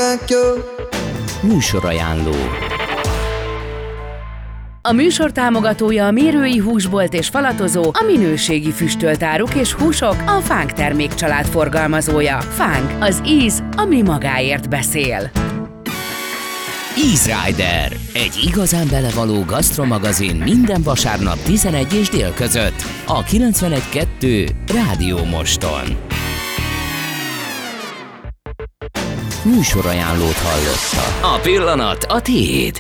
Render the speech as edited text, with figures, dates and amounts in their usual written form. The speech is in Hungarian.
like you. Műsorajánló. A műsor támogatója a Mérői Húsbolt és Falatozó, a minőségi füstölt áruk és húsok, a Fánk termékcsalád forgalmazója. Fánk, az íz, ami magáért beszél. Easy Rider, egy igazán belevaló gasztromagazin minden vasárnap 11 és dél között a 91.2 Rádió Moston. Műsorajánlót hallotta. A pillanat a tiéd.